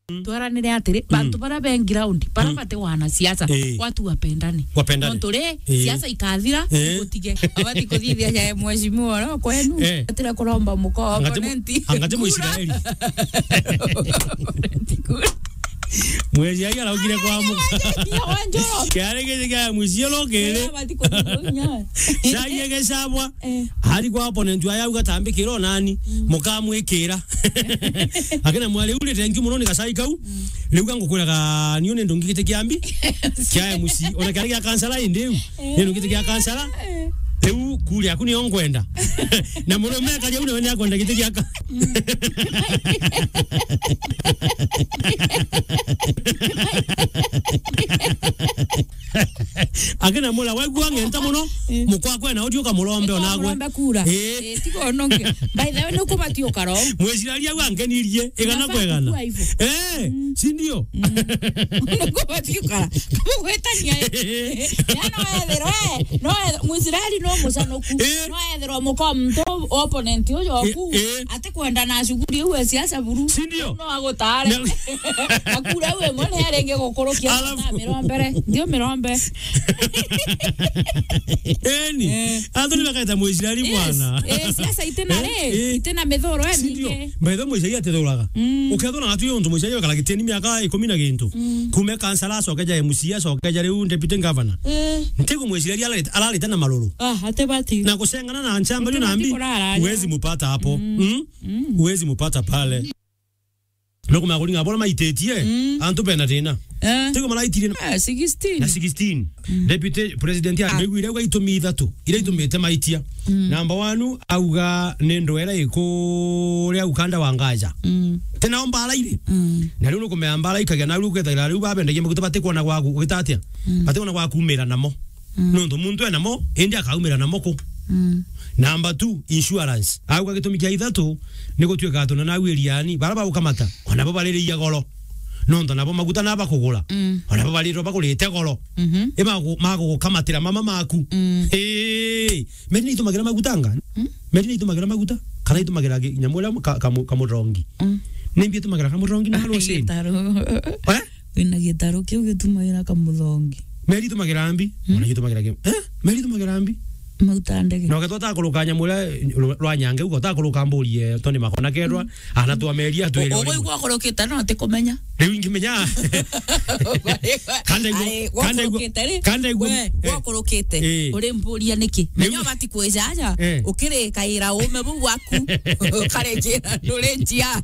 twaranire atiri bantu bara be ground bara bate wana siasa watu wapendane ntore siasa ikathira gutige abati kuthithia ya mheshimiwa no kwenu atira kuromba muko opponent angate muisiraeli mwezi ya la ukire kwa muka kare kile mwezi lokere sayege sabwa hari kwa opponent ya ugatambe kiro nani mukamwekera akena mwale ule tengi muno nikasaikau leuga ngukuraga nione ndongikite kiambi kya musi ona kare ya kansala indeu ndongikite kya kansala eu kuli akuni onkwenda na muno meka je une akwenda kite kya akena mola waigwa ngenta muno mukwakwe na audio kamulombe onagwe tiko nonge by the way no kubatio karo mweziralia wangenirie igana kwegana si ndio kubatio kara kumwetania yana ethero no mwezirali no musanoku no ethero mukomto opponent uyo oku ate kwenda na shughuli uwe siasa buru si ndio no agotare akura we mone arenge gukorokia mirombere ndio mirombe Anthony bakaita mwezirali mwana siasa itena methoro endike mbedo mwezirali atethuraga ukethona ngatu yonto mwezirali bakala giteni miaka 10 na gintu kume kansala sokeja MCA sokeja riu deputy governor ntego mwezirali alalita na malolo atebati na kusengana na nchamba ndio naambi uwezi mupata hapo uwezi mupata pale loko makulinga bona maitetie antu pena tena tego malaitire 16 na 16 deputy president ya megwire kwa itumi ithatu ire itumite maitia number 1 auga nendo era iko ria ukanda wangaja tena ombala ile na riu nukumeambala ikagia na riu kwethaira riu babendege mugutu batikona gwaku gwitatia batikona gwaku mera namo nondo muntu ena mo indi akaumira namo ko number 2 insurance auga gitumi kia ithatu niko tweka tuna na wiriani baraba ukamata ona baba lele ya golo nondo nabo maguta na bakugura ona baba lero bakulete golo mago kamatira mama maku meni itumagira magutanga meni itumagira maguta kana itumagira nyamula kamurongi nimbi itumagira kamurongi na halo sini wina gitaro kyo gitumagira kamurongi meri itumagira ambi ona gitumagira meri itumagira ambi mautandege no gatota kulukanya mule rwanyange uko takuluka mbulie toni makona kerwa anatwa meria twele obo iko koloketa no te komenya riu ingimenya kande go kolokete uri mbulia niki menya bati kwejaja ukire kaira ume bu waku karejera dolentia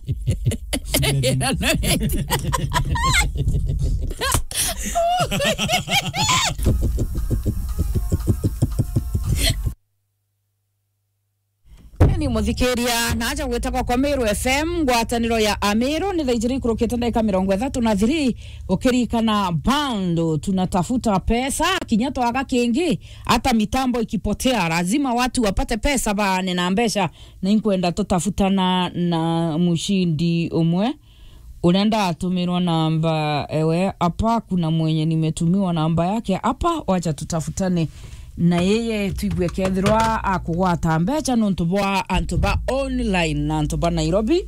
ni muthikiria na aja gwetagwa kwa Meru FM ngwataniro ya Amero ni thaijiri kurukite ndaka 33 ukirikana bando tunatafuta pesa kinyato aga kingi hata mitambo ikipotea lazima watu wapate pesa bane na mbesha na inkwenda tutafutana na mushindi umwe unaenda atumirwa namba ewe hapa kuna mwenye nimetumiwa namba yake hapa wacha tutafutane na yeye tuigwe kethirwa akugwata mbecha nontubwa antuba online na antuba Nairobi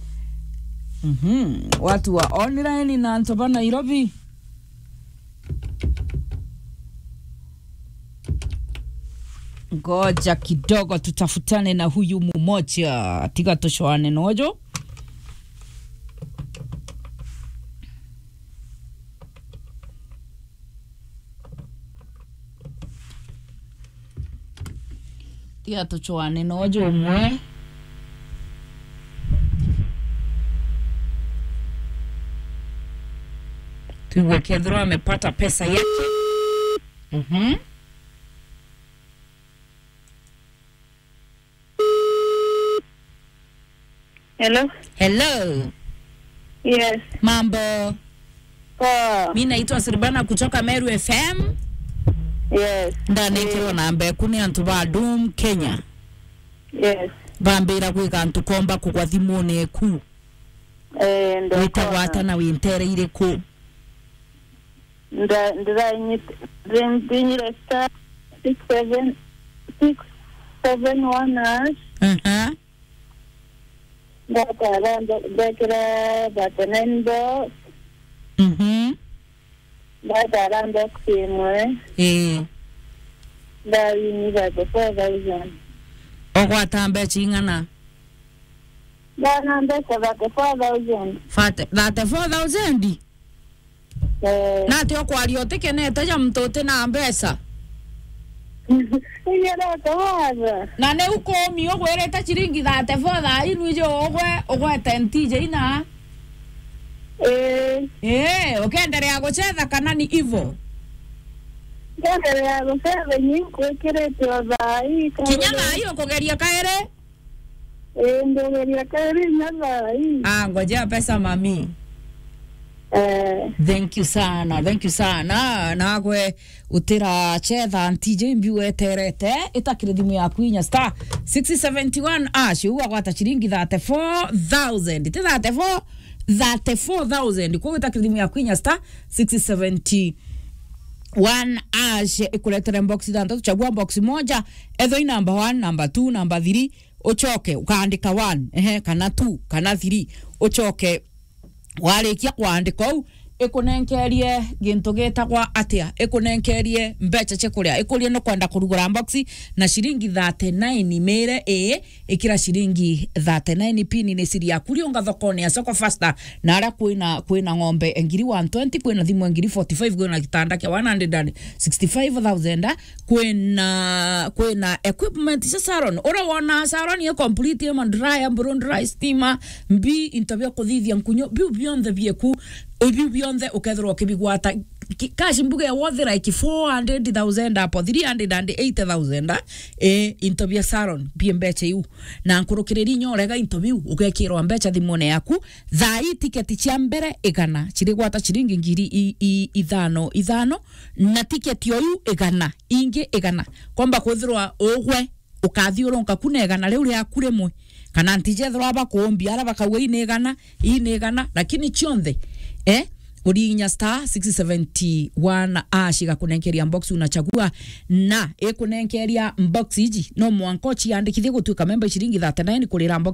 watu wa online na antuba Nairobi ngoja kidogo tutafutane na huyu mmoja tika toshoane nojo tia tochoane nojo mwe tuwe kedro amepata pesa yake hello yes mambo mimi naitwa Sirbana kutoka Meru FM yes ndani kiro namba kuni antu ba Dum Kenya yes bambira kwika antu komba kugwa thimone ku ndo witawata na wintere ile ku ndinyire star 671 Bakara bakenen bo ndatara box imwe ndawini 4,000 ogwata mbeca ing'ana ndana mbeca 4,000 34,000 na te okwaria utikenete ja mtote na mbeca na ne ukomi ogwerete chiringi 34 inu ijo ogwete ntije ina ukenderea gucetha kana ni ivo ngenderea gucetha nyinkwikirite othai kinyana hiyo kugeria kaere ndogeria kaere nyathai ngojea pesa mami. Thank you sana nagwe utira chetha ntije mbiu eterete itakire thimu yaku inya star 671 ashu agwata chiringi 34,000 ti 34,000 kwa itakire thimu yaku inya star 671 ash ikuletere box thanthatu chagua box moja etho number 1 number 2 number 3 uchoke ukaandika 1 kana 2 kana 3 uchoke warikia kwandika u ikunenkerie gintu gitagwa atia ikunenkerie mbeca chekuria ikurie no kwenda kurugura box na shiringi 39 mere ikira shiringi 39 pini ni siri ya kurionga thokoni ya soko faster na ara kuina ng'ombe ngiri 120 kuina thimu ngiri 45 kuina kitanda kia 165,000 kuina equipment ya salon ora wona salon ya complete ya dryer brown dry steamer mbi interview kuthithia nkunyo beyond the bieku obi beyond ukethro kibigwata cash mbuge worth like 400,000 hapo 380,000 interview salon mbecha yu na nkurukiriri nyorega interview ugekirwa mbecha thimone yaku thai ticket cia mbere igana chirigwata chiringi ngiri ithano na ticket yoyu igana ingi igana kwamba kwithirwa ogwe ukathiuronka kunegana riu ria kuremwe kana ntijethwa bakumbia ara bakauga inegana lakini chionthe urinya star 671 ashiga kunenkeria box unachagua na kunenkeria box iji no mwanko chiandikithie gutuika member shiringi 39 kulira box